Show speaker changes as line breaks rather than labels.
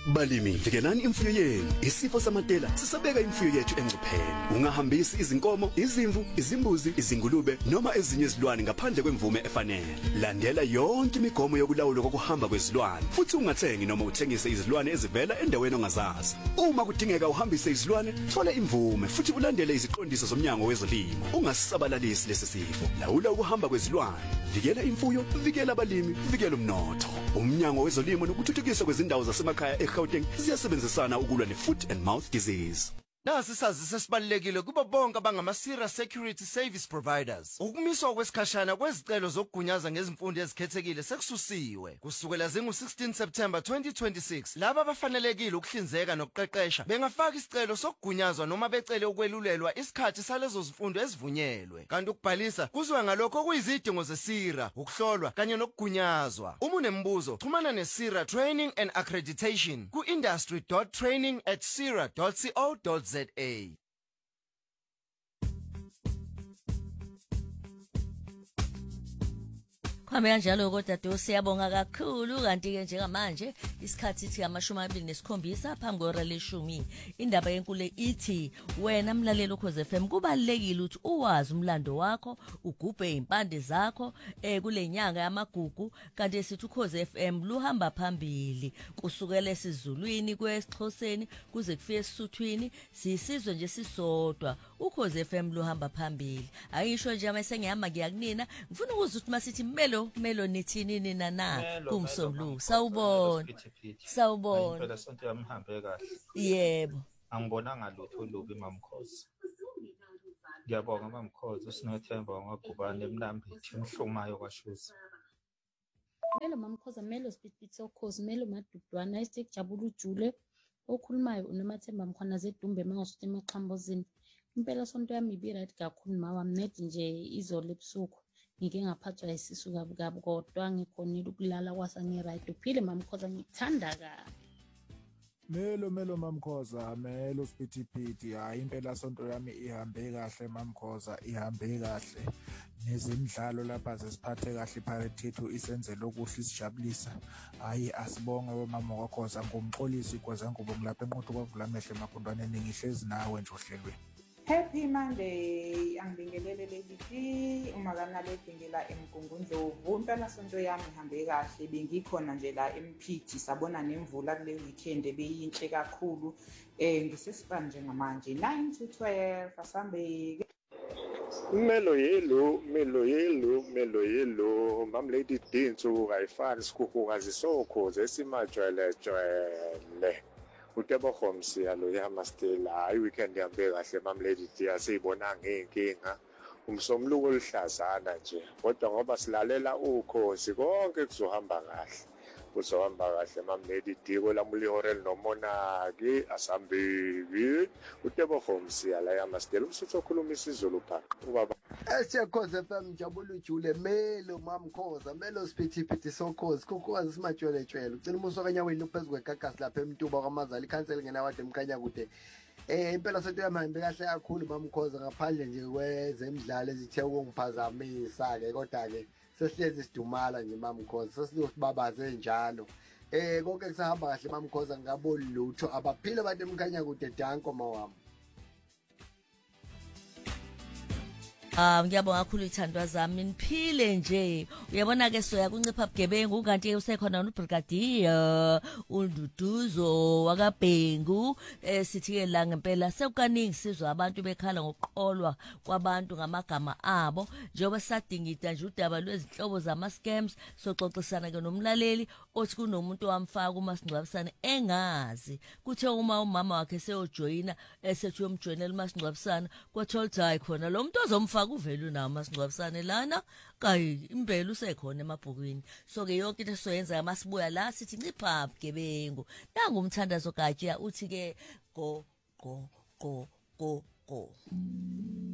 Balimi, vikelani imfuyo yenu. Isifo samatela sisabeka imfuyo yethu engcupheni. Ungahambisi izinkomo, izimvu, izimbuzi, izingulube noma ezinye izilwane ngaphandle kwemvume efanele. Landela yonke imigomo yokulawula kokuhamba kwezilwane. Futhi ungathengi noma uthengise izilwane ezivela endaweni ongazazi. Uma kudingeka uhambise izilwane, thola imvume futhi ulandele iziqondiso zomnyango wezolimo. Ungasabalalisi lesi sifo. Lawula ukuhamba kwezilwane. Vikela imfuyo, vikela abalimi, vikela umnotho. Umnyango wezolimo nokuthuthukiswa kwezindawo zasemakhaya eGauteng siyasebenzisana ukulwa ne-foot and mouth disease.
Nasi isazisi esibalulekile kubo bonke abangama-Sira Security Service Providers. Ukumiswa kwesikhashana kwezicelo zokugunyaza ngezimfundo ezikhethekile sekususiwe. Kusukela zingu-16 September 2026, laba abafanelekile ukuhlinzeka nokuqeqesha bengafaka isicelo sokugunyazwa noma becele ukwelulelwa isikhathi salezo zifundo ezivunyelwe. Kanti ukubhalisa kuziwe ngalokho okuyizidingo ze-Sira, ukuhlolwa kanye nokugunyazwa. Uma unembuzo, xhumana ne-Sira Training and Accreditation ku-industry.training@sira.co.za.
Kuhambe kanjalo kodwa siyabonga kakhulu kanti ke njengamanje isikhathi sithi 27 phambi kwehora leshumi. Indaba yenkulu ithi wena mlaleli Ukhozi FM kubalekile ukuthi uwazi umlando wakho, ugubhe impande zakho kule nyanga yamagugu kanti sithi Ukhozi FM luhamba phambili kusukela esiZulwini kwesiXhoseni kuze kufike eSuthwini sisizwe nje sisodwa. Ukhozi FM luhamba phambili. Ayisho nje masengiyama ngiyakunina ngifuna ukuzwa ukuthi masithi melo nithini nina na kumsomlu. Sawubona. Sawubona.
Phela sonke yamhambe kahle.
Yebo.
Angibonanga lutho olubi Mamkhosi. Ngiyabonga Mamkhosi usinethemba ngagubane emlambithi emhlumayo kwaShuzi.
Melo Mamkhosi, melo Sipitpithi Ukhozi, melo Madudwana isikujabula ujule okhulumayo uNomathemba Mkhwana zedumbe mangasuthi emaxhambozini. Impela sonto yami ibiright kakhulu mawa mnedi nje izolo ebusuku. Ngike ngaphathwa isisu kabi kodwa ngikhonile ukulala kwasangiright. Uphile Mamkhosi, ngikuthanda kabi.
Melo Mamkhoza, melo Sipitpithi. Hayi impela sonto yami ihambe kahle Mamkhoza, ihambe kahle. Nezimidlalo lapha sesiphathe kahle iPirate yethu isenzele okuhle isijabulisa. Hayi asibonge wemama wakhoza ngumxolisi kwaze ngubo ngilapha enqotho kwavula amehlo emakondwaneni ngihlezi nawe nje ohlelweni.
Happy Monday, angibingelele lelithi umakana ledingela eMgungundlovu. Impela sonto yami ihambe kahle, bengikhona nje la eMphithi sabona nemvula kule weekend ebeyinhle kakhulu. Ngisespan njengamanje 9 to 12 asambe.
Melo yelo Mam Lady Dinsu kayifani sikhukukazi sokhozi esimajwele Utebo Homsi alo yama still hayi weekend yambe kahle Mam Lady Dia siyibona ngeenkinga umsomluko oluhlazana nje kodwa ngoba silalela ukhozi konke kuzohamba kahle Mam Lady Dia kolamuli horel nomonaki asambiki Utebo Homsi ala yama still usutho khuluma isizulu phaka ubaba
Ukhozi FM njabula ujule melo Mamkhoza melo Sipitpithi sokhozi kokwazi simajwele ucela umuso kanyaweni uphezulu kwegagasi lapha eMtuba kwaMazali ikhansela ngenawade emkhanya kude impela sonto yami kahle kakhulu Mamkhoza ngaphandle nje kwezemidlalo ezithe ukungiphazamisa ke kodwa ke sesihlezi sidumala nje Mamkhoza sesibabaze njalo konke kusahamba kahle Mamkhoza ngaboli lutho abaphile abantu emkhanya kude danko mawami.
Ngiyabonga kakhulu ithandwa zami niphile nje uyabona ke soya kuncipha bugebengu kanti usekhona ubrigadier uNduduzo wakabhengu sithi ke la ngempela sekukaningi sizwe abantu bekhala ngokuqolwa kwabantu ngamagama abo njengoba sadingida nje udaba lwezinhlobo zama scams soxoxisana ke nomlaleli othi kunomuntu wamfaka umasingcwabisane engazi kuthe uma umama wakhe seyojoyina esethi uyomjoyinela umasingcwabisane kwatholwa hayi khona lo muntu ozomfaka uvelu nawo masingcwabisane lana kayi impela usekhona emabhukwini so ke yonke into soyenza masibuya la sithi ncipha bugebengu nangu umthandazo Gatsha uthi ke go